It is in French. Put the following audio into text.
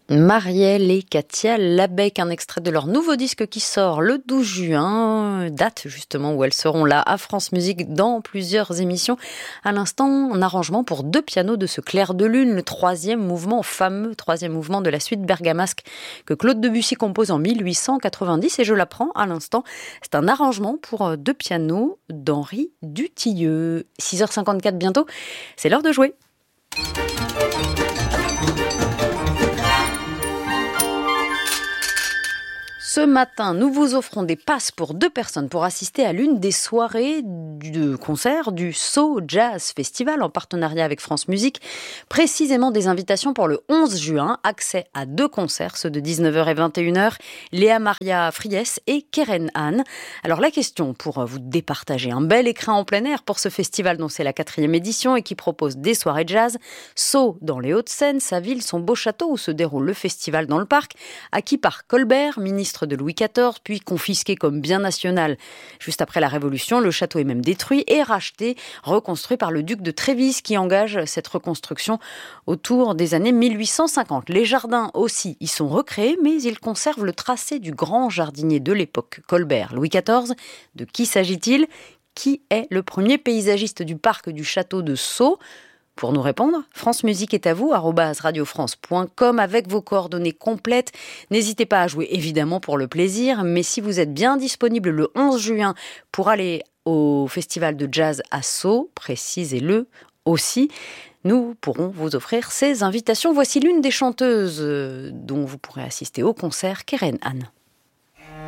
Marielle et Katia Labec, un extrait de leur nouveau disque qui sort le 12 juin, date justement où elles seront là à France Musique dans plusieurs émissions. À l'instant, un arrangement pour 2 pianos de ce Clair de Lune, le fameux troisième mouvement de la suite bergamasque que Claude Debussy compose en 1890, et je l'apprends à l'instant. C'est un arrangement pour 2 pianos d'Henri Dutilleux. 6h54 bientôt, c'est l'heure de jouer. Ce matin, nous vous offrons des passes pour 2 personnes pour assister à l'une des soirées de concert du So Jazz Festival en partenariat avec France Musique. Précisément des invitations pour le 11 juin. Accès à 2 concerts, ceux de 19h et 21h. Léa Maria Friès et Keren Anne. Alors la question pour vous départager un bel écrin en plein air pour ce festival dont c'est la 4e édition et qui propose des soirées jazz. So dans les Hauts-de-Seine, sa ville, son beau château où se déroule le festival dans le parc, acquis par Colbert, ministre de Louis XIV, puis confisqué comme bien national. Juste après la Révolution, le château est même détruit et racheté, reconstruit par le duc de Trévise qui engage cette reconstruction autour des années 1850. Les jardins aussi y sont recréés, mais ils conservent le tracé du grand jardinier de l'époque, Colbert, Louis XIV. De qui s'agit-il ? Qui est le premier paysagiste du parc du château de Sceaux ? Pour nous répondre, France Musique est à vous, @radiofrance.com avec vos coordonnées complètes. N'hésitez pas à jouer évidemment pour le plaisir, mais si vous êtes bien disponible le 11 juin pour aller au festival de jazz à Sceaux, précisez-le aussi, nous pourrons vous offrir ces invitations. Voici l'une des chanteuses dont vous pourrez assister au concert, Keren Anne.